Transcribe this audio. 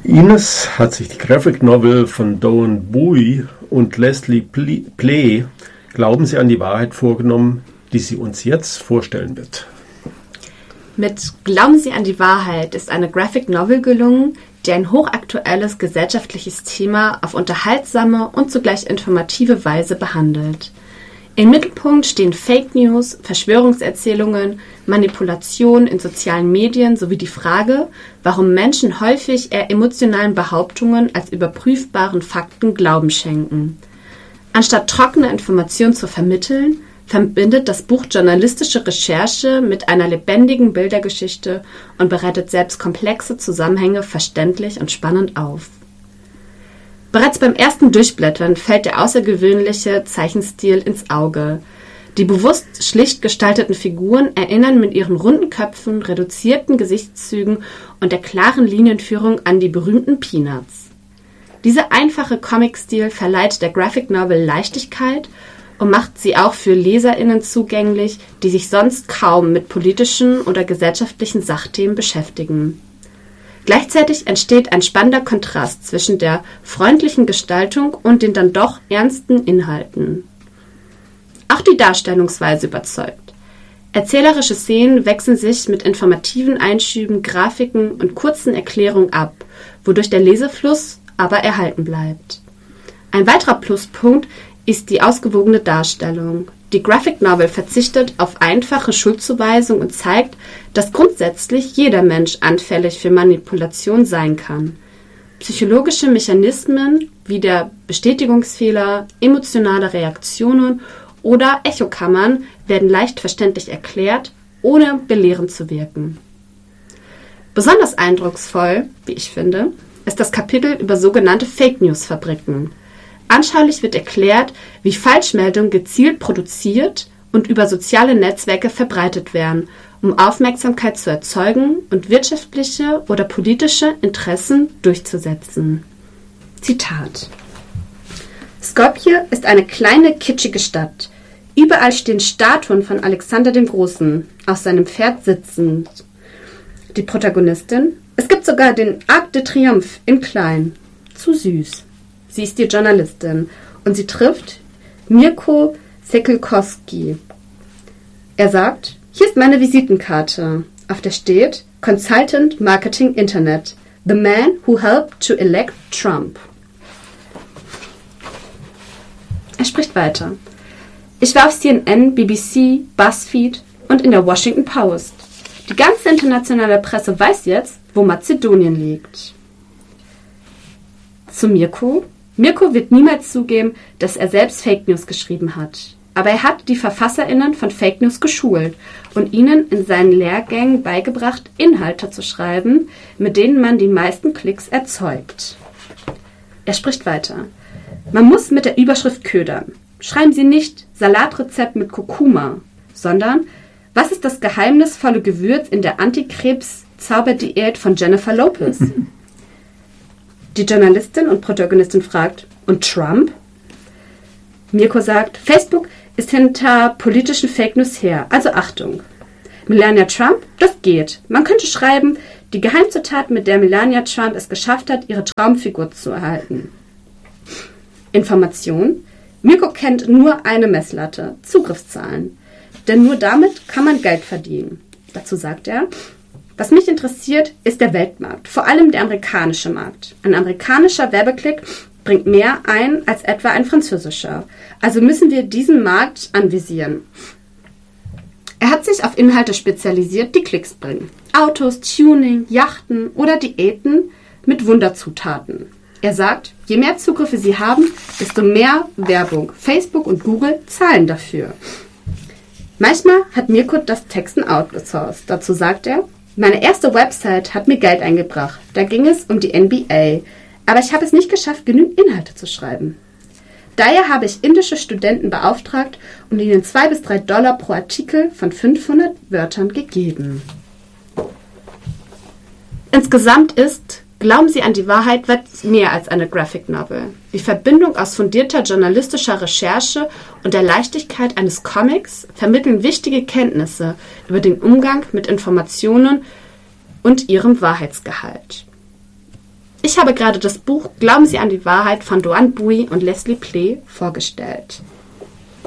Ines hat sich die Graphic Novel von Dawn Bowie und Leslie Play Glauben Sie an die Wahrheit vorgenommen, die sie uns jetzt vorstellen wird. Mit Glauben Sie an die Wahrheit ist eine Graphic Novel gelungen, die ein hochaktuelles gesellschaftliches Thema auf unterhaltsame und zugleich informative Weise behandelt. Im Mittelpunkt stehen Fake News, Verschwörungserzählungen, Manipulation in sozialen Medien sowie die Frage, warum Menschen häufig eher emotionalen Behauptungen als überprüfbaren Fakten Glauben schenken. Anstatt trockene Informationen zu vermitteln, verbindet das Buch journalistische Recherche mit einer lebendigen Bildergeschichte und bereitet selbst komplexe Zusammenhänge verständlich und spannend auf. Bereits beim ersten Durchblättern fällt der außergewöhnliche Zeichenstil ins Auge. Die bewusst schlicht gestalteten Figuren erinnern mit ihren runden Köpfen, reduzierten Gesichtszügen und der klaren Linienführung an die berühmten Peanuts. Dieser einfache Comic-Stil verleiht der Graphic Novel Leichtigkeit und macht sie auch für LeserInnen zugänglich, die sich sonst kaum mit politischen oder gesellschaftlichen Sachthemen beschäftigen. Gleichzeitig entsteht ein spannender Kontrast zwischen der freundlichen Gestaltung und den dann doch ernsten Inhalten. Auch die Darstellungsweise überzeugt. Erzählerische Szenen wechseln sich mit informativen Einschüben, Grafiken und kurzen Erklärungen ab, wodurch der Lesefluss aber erhalten bleibt. Ein weiterer Pluspunkt ist die ausgewogene Darstellung. Die Graphic Novel verzichtet auf einfache Schuldzuweisung und zeigt, dass grundsätzlich jeder Mensch anfällig für Manipulation sein kann. Psychologische Mechanismen wie der Bestätigungsfehler, emotionale Reaktionen oder Echokammern werden leicht verständlich erklärt, ohne belehrend zu wirken. Besonders eindrucksvoll, wie ich finde, ist das Kapitel über sogenannte Fake News Fabriken. Anschaulich wird erklärt, wie Falschmeldungen gezielt produziert und über soziale Netzwerke verbreitet werden, um Aufmerksamkeit zu erzeugen und wirtschaftliche oder politische Interessen durchzusetzen. Zitat: Skopje ist eine kleine, kitschige Stadt. Überall stehen Statuen von Alexander dem Großen, auf seinem Pferd sitzend. Die Protagonistin? Es gibt sogar den Arc de Triomphe in klein. Zu süß. Sie ist die Journalistin und sie trifft Mirko Sekelkowski. Er sagt, hier ist meine Visitenkarte. Auf der steht Consultant Marketing Internet. The man who helped to elect Trump. Er spricht weiter. Ich war auf CNN, BBC, BuzzFeed und in der Washington Post. Die ganze internationale Presse weiß jetzt, wo Mazedonien liegt. Zu Mirko. Mirko wird niemals zugeben, dass er selbst Fake News geschrieben hat. Aber er hat die VerfasserInnen von Fake News geschult und ihnen in seinen Lehrgängen beigebracht, Inhalte zu schreiben, mit denen man die meisten Klicks erzeugt. Er spricht weiter. Man muss mit der Überschrift ködern. Schreiben Sie nicht Salatrezept mit Kurkuma, sondern was ist das geheimnisvolle Gewürz in der Antikrebs-Zauberdiät von Jennifer Lopez? Die Journalistin und Protagonistin fragt, und Trump? Mirko sagt, Facebook ist hinter politischen Fake News her, also Achtung. Melania Trump, das geht. Man könnte schreiben, die Geheimzutat, mit der Melania Trump es geschafft hat, ihre Traumfigur zu erhalten. Information. Mirko kennt nur eine Messlatte, Zugriffszahlen. Denn nur damit kann man Geld verdienen. Dazu sagt er, was mich interessiert, ist der Weltmarkt, vor allem der amerikanische Markt. Ein amerikanischer Werbeklick bringt mehr ein als etwa ein französischer. Also müssen wir diesen Markt anvisieren. Er hat sich auf Inhalte spezialisiert, die Klicks bringen. Autos, Tuning, Yachten oder Diäten mit Wunderzutaten. Er sagt, je mehr Zugriffe Sie haben, desto mehr Werbung. Facebook und Google zahlen dafür. Manchmal hat Mirko das Texten outgesourced. Dazu sagt er, meine erste Website hat mir Geld eingebracht. Da ging es um die NBA. Aber ich habe es nicht geschafft, genügend Inhalte zu schreiben. Daher habe ich indische Studenten beauftragt und ihnen $2 bis $3 pro Artikel von 500 Wörtern gegeben. Insgesamt ist Glauben Sie an die Wahrheit weit mehr als eine Graphic Novel. Die Verbindung aus fundierter journalistischer Recherche und der Leichtigkeit eines Comics vermitteln wichtige Kenntnisse über den Umgang mit Informationen und ihrem Wahrheitsgehalt. Ich habe gerade das Buch Glauben Sie an die Wahrheit von Doan Bui und Leslie Play vorgestellt.